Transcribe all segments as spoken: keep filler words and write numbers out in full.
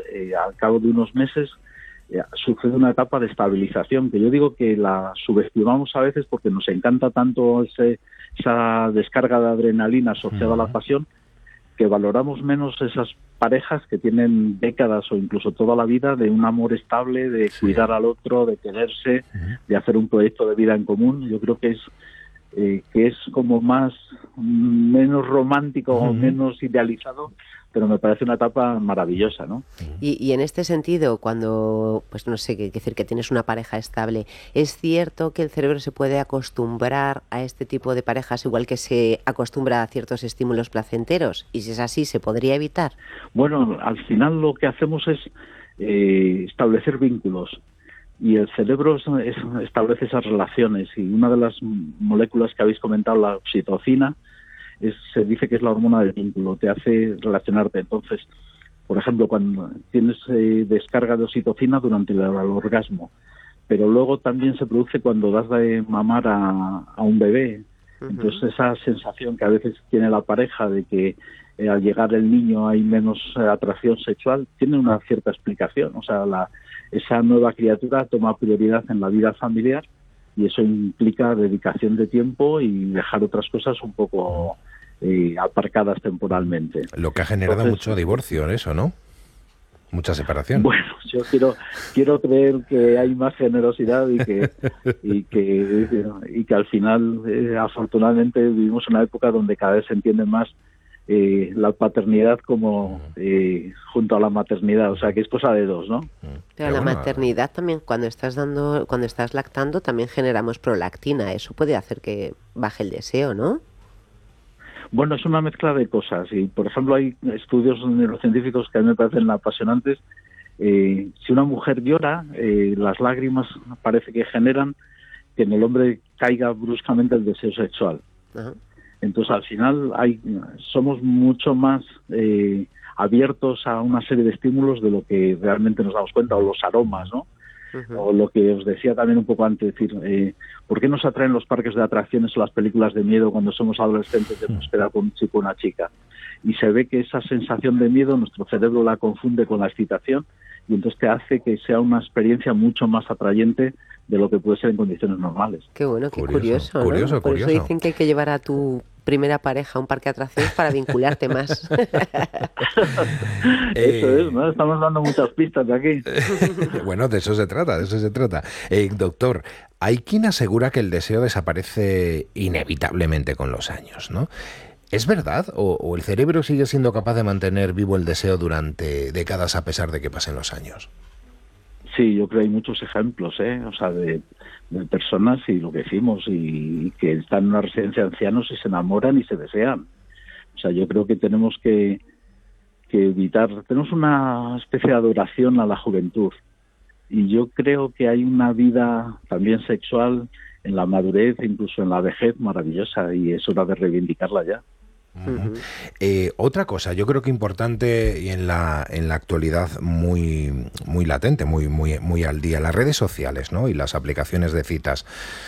eh, al cabo de unos meses, eh, sucede una etapa de estabilización, que yo digo que la subestimamos a veces porque nos encanta tanto ese, esa descarga de adrenalina asociada uh-huh. a la pasión, que valoramos menos esas parejas que tienen décadas o incluso toda la vida de un amor estable, de sí. cuidar al otro, de quererse, uh-huh. de hacer un proyecto de vida en común. Yo creo que es eh, que es como más menos romántico uh-huh. o menos idealizado, pero me parece una etapa maravillosa, ¿no? Y, y en este sentido, cuando, pues no sé, qué decir, que tienes una pareja estable, ¿es cierto que el cerebro se puede acostumbrar a este tipo de parejas igual que se acostumbra a ciertos estímulos placenteros? Y si es así, ¿se podría evitar? Bueno, al final lo que hacemos es eh, establecer vínculos. Y el cerebro es, es, establece esas relaciones. Y una de las moléculas que habéis comentado, la oxitocina, Es, se dice que es la hormona del vínculo, te hace relacionarte. Entonces, por ejemplo, cuando tienes eh, descarga de oxitocina durante el, el orgasmo, pero luego también se produce cuando das de mamar a, a un bebé. Uh-huh. Entonces, esa sensación que a veces tiene la pareja de que eh, al llegar el niño hay menos eh, atracción sexual, tiene una cierta explicación. O sea, la, esa nueva criatura toma prioridad en la vida familiar, y eso implica dedicación de tiempo y dejar otras cosas un poco eh, aparcadas temporalmente. Lo que ha generado Entonces, mucho divorcio en eso, ¿no? Mucha separación. Bueno, yo quiero quiero creer que hay más generosidad y que y que y que al final, eh, afortunadamente, vivimos una época donde cada vez se entiende más Eh, la paternidad como eh, junto a la maternidad, o sea que es cosa de dos, ¿no? Pero la maternidad también, cuando estás dando, cuando estás lactando, también generamos prolactina. Eso puede hacer que baje el deseo, ¿no? Bueno, es una mezcla de cosas. Y por ejemplo, hay estudios neurocientíficos que a mí me parecen apasionantes. Eh, si una mujer llora, eh, las lágrimas parece que generan que en el hombre caiga bruscamente el deseo sexual. Ajá. Entonces, al final, hay, somos mucho más eh, abiertos a una serie de estímulos de lo que realmente nos damos cuenta, o los aromas, ¿no? Uh-huh. O lo que os decía también un poco antes, decir, eh, ¿por qué nos atraen los parques de atracciones o las películas de miedo cuando somos adolescentes de esperar con un chico o una chica? Y se ve que esa sensación de miedo nuestro cerebro la confunde con la excitación, y entonces te hace que sea una experiencia mucho más atrayente de lo que puede ser en condiciones normales. Qué bueno, qué curioso, curioso, ¿no? curioso, Por curioso. eso dicen que hay que llevar a tu primera pareja a un parque de atracciones para vincularte más. Eso es, ¿no? Estamos dando muchas pistas de aquí. Bueno, de eso se trata, de eso se trata. Eh, doctor, hay quien asegura que el deseo desaparece inevitablemente con los años, ¿no? ¿Es verdad? ¿O, o el cerebro sigue siendo capaz de mantener vivo el deseo durante décadas a pesar de que pasen los años? Sí, yo creo que hay muchos ejemplos, ¿eh? O sea, de, de personas, y lo que decimos, y, y que están en una residencia de ancianos y se enamoran y se desean. O sea, yo creo que tenemos que, que evitar, tenemos una especie de adoración a la juventud. Y yo creo que hay una vida también sexual en la madurez, incluso en la vejez, maravillosa, y es hora de reivindicarla ya. Uh-huh. Eh, otra cosa, yo creo que importante y en la en la actualidad muy muy latente, muy muy muy al día, las redes sociales, ¿no? Y las aplicaciones de citas.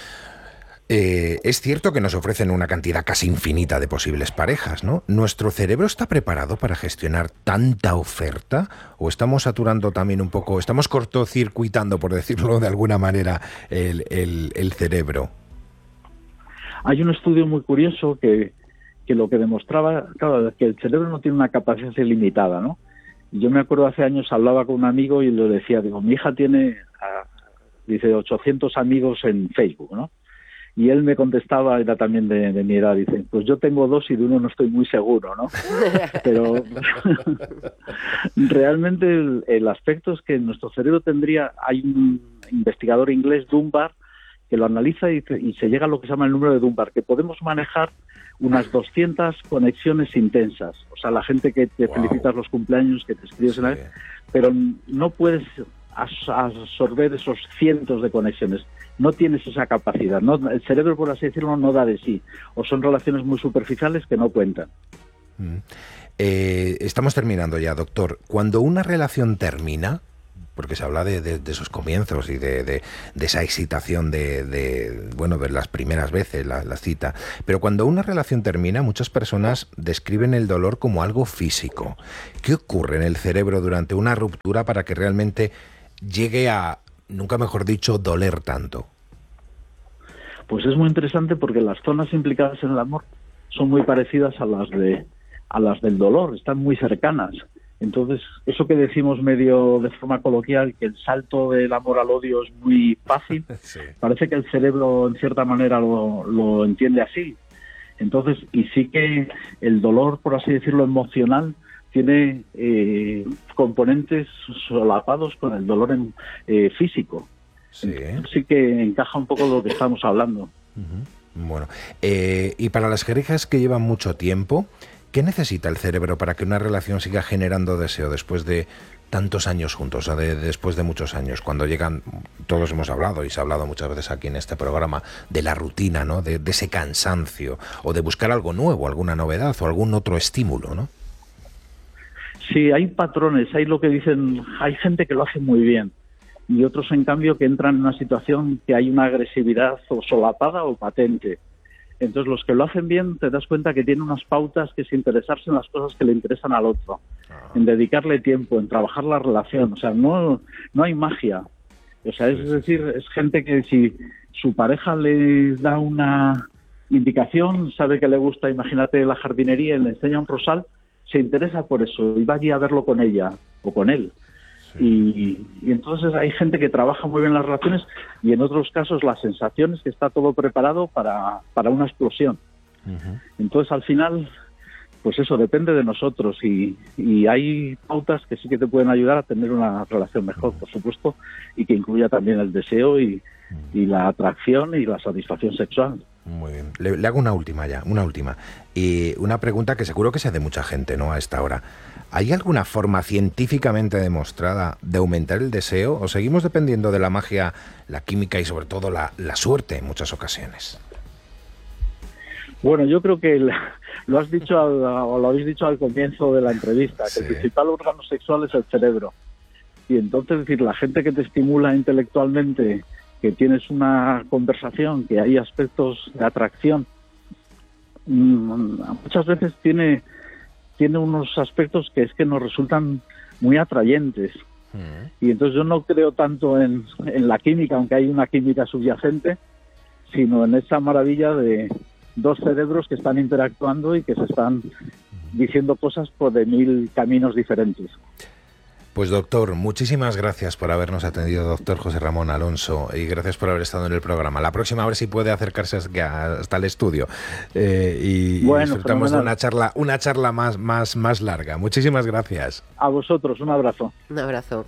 Eh, es cierto que nos ofrecen una cantidad casi infinita de posibles parejas, ¿no? ¿Nuestro cerebro está preparado para gestionar tanta oferta? ¿O estamos saturando también un poco, estamos cortocircuitando, por decirlo de alguna manera, el, el, el cerebro? Hay un estudio muy curioso que que lo que demostraba, claro, que el cerebro no tiene una capacidad ilimitada, ¿no? Y yo me acuerdo hace años hablaba con un amigo y le decía, digo, mi hija tiene, uh, dice, ochocientos amigos en Facebook, ¿no? Y él me contestaba, era también de, de mi edad, dice, pues yo tengo dos y de uno no estoy muy seguro, ¿no? Pero realmente el, el aspecto es que en nuestro cerebro tendría, hay un investigador inglés, Dunbar, que lo analiza y, y se llega a lo que se llama el número de Dunbar, que podemos manejar unas doscientas conexiones intensas. O sea, la gente que te wow. felicitas los cumpleaños, que te escribes, sí. en la vez, pero no puedes absorber esos cientos de conexiones. No tienes esa capacidad. No, el cerebro, por así decirlo, no da de sí. O son relaciones muy superficiales que no cuentan. Mm. Eh, estamos terminando ya, doctor. Cuando una relación termina, porque se habla de, de, de esos comienzos y de, de, de esa excitación de, de, bueno, de las primeras veces, la, la cita. Pero cuando una relación termina, muchas personas describen el dolor como algo físico. ¿Qué ocurre en el cerebro durante una ruptura para que realmente llegue a, nunca mejor dicho, doler tanto? Pues es muy interesante porque las zonas implicadas en el amor son muy parecidas a las de a las del dolor, están muy cercanas. Entonces, eso que decimos medio de forma coloquial, que el salto del amor al odio es muy fácil, sí. Parece que el cerebro en cierta manera lo, lo entiende así. Entonces, y sí que el dolor, por así decirlo, emocional, tiene eh, componentes solapados con el dolor en, eh, físico. Sí. Entonces, sí que encaja un poco lo que estamos hablando. Uh-huh. Bueno, eh, y para las parejas que llevan mucho tiempo, ¿qué necesita el cerebro para que una relación siga generando deseo después de tantos años juntos, o de, después de muchos años, cuando llegan, todos hemos hablado y se ha hablado muchas veces aquí en este programa, de la rutina, ¿no? De, de ese cansancio, o de buscar algo nuevo, alguna novedad o algún otro estímulo, ¿no? Sí, hay patrones, hay lo que dicen, hay gente que lo hace muy bien y otros, en cambio, que entran en una situación que hay una agresividad o solapada o patente. Entonces, los que lo hacen bien, te das cuenta que tienen unas pautas que es interesarse en las cosas que le interesan al otro, en dedicarle tiempo, en trabajar la relación. O sea, no, no hay magia. O sea, es decir, es gente que si su pareja le da una indicación, sabe que le gusta, imagínate, la jardinería, y le enseña un rosal, se interesa por eso y va allí a verlo con ella o con él. Y, y entonces hay gente que trabaja muy bien las relaciones y en otros casos la sensación es que está todo preparado para, para una explosión. Uh-huh. Entonces al final, pues eso depende de nosotros y, y hay pautas que sí que te pueden ayudar a tener una relación mejor, uh-huh. por supuesto, y que incluya también el deseo y, uh-huh. y la atracción y la satisfacción sexual. Muy bien. Le, le hago una última ya, una última. Y una pregunta que seguro que se hace mucha gente, ¿no?, a esta hora. ¿Hay alguna forma científicamente demostrada de aumentar el deseo o seguimos dependiendo de la magia, la química y sobre todo la, la suerte en muchas ocasiones? Bueno, yo creo que el, lo has dicho al, o lo habéis dicho al comienzo de la entrevista, sí. que el principal órgano sexual es el cerebro. Y entonces, es decir, la gente que te estimula intelectualmente, que tienes una conversación, que hay aspectos de atracción, muchas veces tiene... tiene unos aspectos que es que nos resultan muy atrayentes. Uh-huh. Y entonces yo no creo tanto en, en la química, aunque hay una química subyacente, sino en esa maravilla de dos cerebros que están interactuando y que se están diciendo cosas por de mil caminos diferentes. Pues doctor, muchísimas gracias por habernos atendido, doctor José Ramón Alonso, y gracias por haber estado en el programa. La próxima, a ver si puede acercarse hasta el estudio eh, y, bueno, y disfrutamos fenomenal. de una charla, una charla más, más, más larga. Muchísimas gracias. A vosotros, un abrazo. Un abrazo.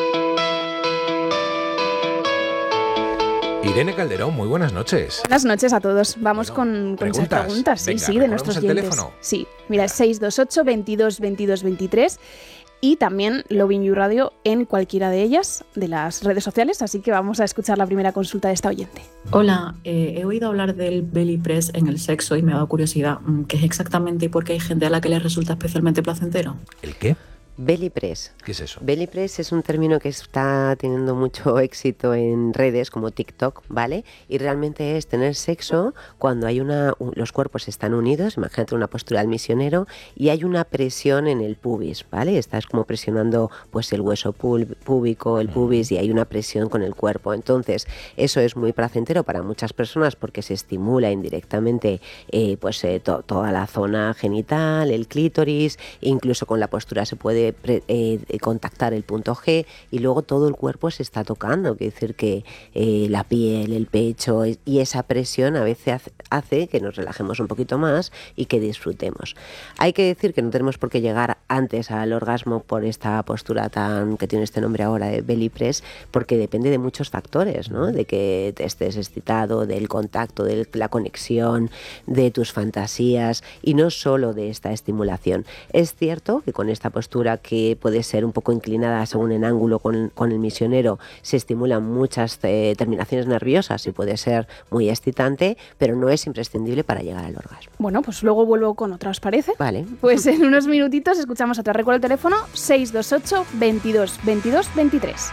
Irene Calderón, muy buenas noches. Buenas noches a todos. Vamos bueno, con, con muchas preguntas, sí, Venga, sí, de nuestros el oyentes. Teléfono. Sí, mira, es seis dos ocho, veintidós, veintidós, veintitrés. Y también Lovin You Radio en cualquiera de ellas, de las redes sociales, así que vamos a escuchar la primera consulta de esta oyente. Hola, eh, he oído hablar del belly press en el sexo y me ha dado curiosidad. ¿Qué es exactamente y por qué hay gente a la que le resulta especialmente placentero? ¿El qué? Belly press. ¿Qué es eso? Belly press es un término que está teniendo mucho éxito en redes como TikTok, ¿vale? Y realmente es tener sexo cuando hay una, los cuerpos están unidos, imagínate una postura del misionero, y hay una presión en el pubis, ¿vale? Estás como presionando pues el hueso púbico, el pubis, y hay una presión con el cuerpo. Entonces, eso es muy placentero para muchas personas porque se estimula indirectamente eh, pues eh, to- toda la zona genital, el clítoris, incluso con la postura se puede Pre, eh, contactar el punto G y luego todo el cuerpo se está tocando, quiere decir que eh, la piel, el pecho y esa presión a veces hace, hace que nos relajemos un poquito más y que disfrutemos. Hay que decir que no tenemos por qué llegar antes al orgasmo por esta postura tan que tiene este nombre ahora de belly press, porque depende de muchos factores, ¿no? De que te estés excitado, del contacto, de la conexión, de tus fantasías y no solo de esta estimulación. Es cierto que con esta postura vértebra que puede ser un poco inclinada según el ángulo con, con el misionero, se estimulan muchas eh, terminaciones nerviosas y puede ser muy excitante, pero no es imprescindible para llegar al orgasmo. Bueno, pues luego vuelvo con otra, ¿os parece? Vale. Pues en unos minutitos escuchamos otra. Recuerdo el teléfono seis dos ocho, veintidós, veintidós, veintitrés.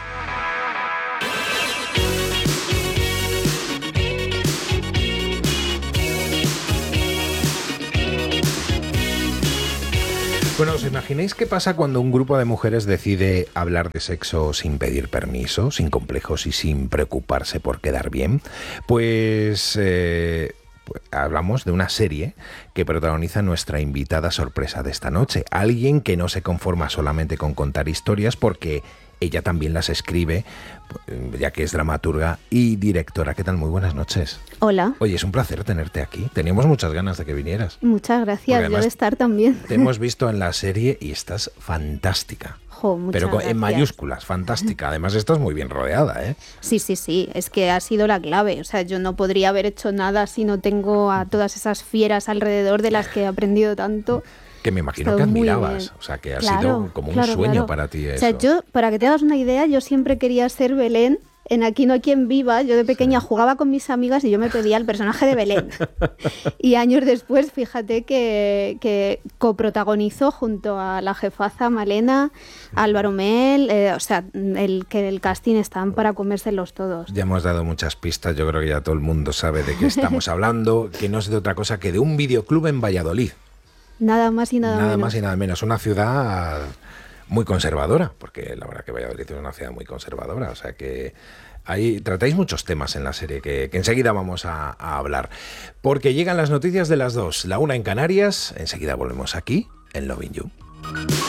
Bueno, ¿os imagináis qué pasa cuando un grupo de mujeres decide hablar de sexo sin pedir permiso, sin complejos y sin preocuparse por quedar bien? Pues... Eh, Pues hablamos de una serie que protagoniza nuestra invitada sorpresa de esta noche. Alguien que no se conforma solamente con contar historias, porque ella también las escribe, ya que es dramaturga y directora. ¿Qué tal? Muy buenas noches. Hola. Oye, es un placer tenerte aquí. Teníamos muchas ganas de que vinieras. Muchas gracias, yo de estar también. Te hemos visto en la serie y estás fantástica. Jo, muchas Pero gracias. En mayúsculas, fantástica. Además estás muy bien rodeada, ¿eh? Sí, sí, sí, es que ha sido la clave. O sea, yo no podría haber hecho nada si no tengo a todas esas fieras alrededor de las que he aprendido tanto. Que me imagino que admirabas, o sea, que ha claro, sido como claro, un sueño claro. para ti eso. O sea, yo, para que te hagas una idea, yo siempre quería ser Belén. En Aquí no hay quien viva, yo de pequeña sí. jugaba con mis amigas y yo me pedía el personaje de Belén. Y años después, fíjate que, que coprotagonizó junto a la jefaza Malena, Álvaro Mel, eh, o sea, el que el casting están para comérselos todos. Ya hemos dado muchas pistas, yo creo que ya todo el mundo sabe de qué estamos hablando, que no es de otra cosa que de un videoclub en Valladolid. Nada más y nada, nada menos. Nada más y nada menos, una ciudad muy conservadora, porque la verdad que Valladolid es una ciudad muy conservadora, o sea que ahí tratáis muchos temas en la serie que, que enseguida vamos a, a hablar, porque llegan las noticias de las dos, la una en Canarias, enseguida volvemos aquí en Loving You.